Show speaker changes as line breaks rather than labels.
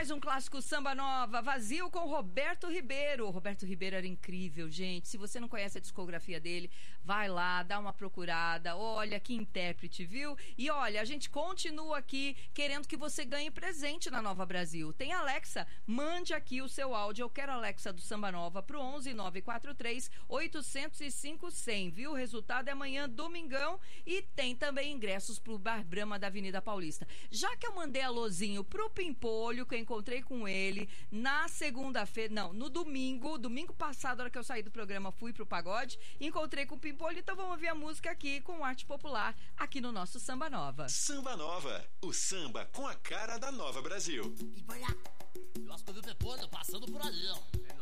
mais um clássico Samba Nova, Vazio com Roberto Ribeiro. O Roberto Ribeiro era incrível, gente. Se você não conhece a discografia dele, vai lá, dá uma procurada. Olha, que intérprete, viu? E olha, a gente continua aqui querendo que você ganhe presente na Nova Brasil. Tem Alexa? Mande aqui o seu áudio. Eu quero Alexa do Samba Nova pro 11 943 805 100, viu? O resultado é amanhã, domingão. E tem também ingressos pro Bar Brahma da Avenida Paulista. Já que eu mandei alôzinho pro Pimpolho, que eu encontrei com ele na segunda-feira, não, no domingo passado, na hora que eu saí do programa, fui pro pagode, encontrei com o Pimpolho, então vamos ouvir a música aqui com arte popular, aqui no nosso Samba Nova.
Samba Nova, o samba com a cara da Nova Brasil.
E vai lá. Nosso produto é todo, passando por ali, ó.